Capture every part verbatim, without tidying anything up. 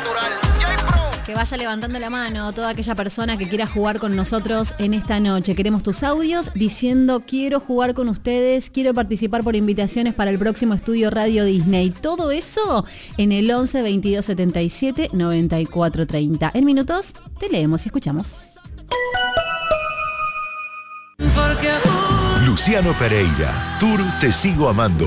Que vaya levantando la mano toda aquella persona que quiera jugar con nosotros en esta noche. Queremos tus audios diciendo quiero jugar con ustedes, quiero participar por invitaciones para el próximo estudio Radio Disney. Todo eso en el once veintidós setenta y siete noventa y cuatro treinta. En minutos te leemos y escuchamos. Luciano Pereira, Tour Te Sigo Amando.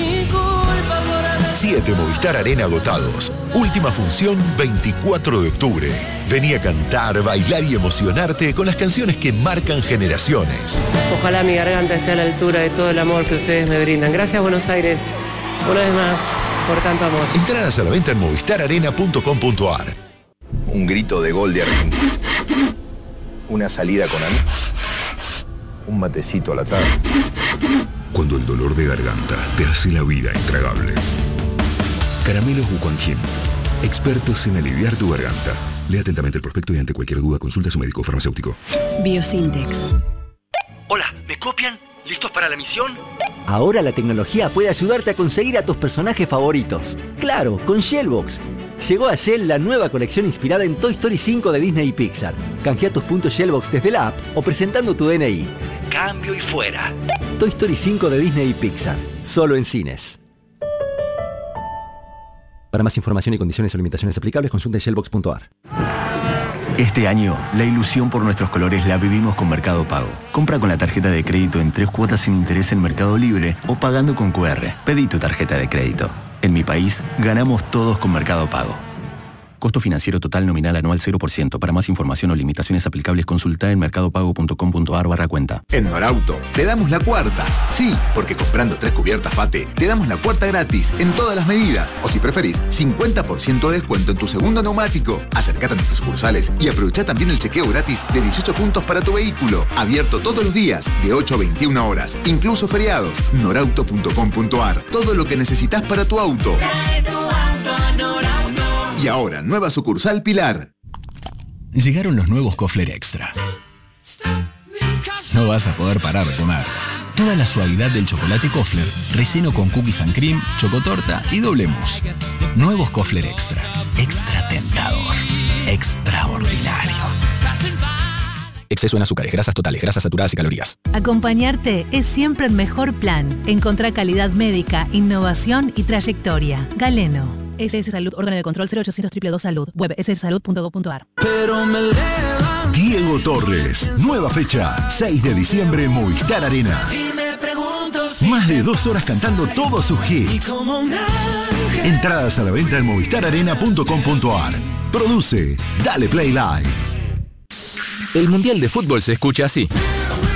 Siete Movistar Arena agotados. Última función veinticuatro de octubre. Vení a cantar, bailar y emocionarte con las canciones que marcan generaciones. Ojalá mi garganta esté a la altura de todo el amor que ustedes me brindan. Gracias, Buenos Aires, una vez más, por tanto amor. Entradas a la venta en movistar arena punto com punto ar. Un grito de gol de Argentina. Una salida con amigos. Un matecito a la tarde. Cuando el dolor de garganta te hace la vida intragable. Caramelos Wuquanjin, expertos en aliviar tu garganta. Lea atentamente el prospecto y ante cualquier duda consulta a su médico farmacéutico. Biosintex. Hola, ¿me copian? ¿Listos para la misión? Ahora la tecnología puede ayudarte a conseguir a tus personajes favoritos. Claro, con Shellbox. Llegó a Shell la nueva colección inspirada en Toy Story cinco de Disney y Pixar. Canjea tus puntos Shellbox desde la app o presentando tu D N I. Cambio y fuera. Toy Story cinco de Disney y Pixar. Solo en cines. Para más información y condiciones o limitaciones aplicables, consulta shellbox punto ar. Este año, la ilusión por nuestros colores la vivimos con Mercado Pago. Compra con la tarjeta de crédito en tres cuotas sin interés en Mercado Libre o pagando con cu erre. Pedí tu tarjeta de crédito. En mi país, ganamos todos con Mercado Pago. Costo financiero total nominal anual cero por ciento. Para más información o limitaciones aplicables, consulta en mercadopago punto com punto ar barra cuenta. En Norauto te damos la cuarta. Sí, porque comprando tres cubiertas Fate, te damos la cuarta gratis en todas las medidas. O si preferís, cincuenta por ciento de descuento en tu segundo neumático. Acercate a nuestras sucursales y aprovecha también el chequeo gratis de dieciocho puntos para tu vehículo. Abierto todos los días, de ocho a veintiuna horas, incluso feriados. norauto punto com punto ar. Todo lo que necesitas para tu auto. Trae tu auto a Norauto. Y ahora, nueva sucursal Pilar. Llegaron los nuevos Kofler Extra. No vas a poder parar de comer. Toda la suavidad del chocolate Kofler, relleno con cookies and cream, chocotorta y doble mousse. Nuevos Kofler Extra. Extra tentador. Extraordinario. Exceso en azúcares, grasas totales, grasas saturadas y calorías. Acompañarte es siempre el mejor plan. Encontrá calidad médica, innovación y trayectoria. Galeno. S S Salud, órgano de control cero ochocientos dos dos dos salud. Web s s salud punto gov punto ar. Diego Torres. Nueva fecha. seis de diciembre, Movistar Arena. Más de dos horas cantando todos sus hits. Entradas a la venta en movistar arena punto com punto ar. Produce Dale Play Live. El Mundial de Fútbol se escucha así.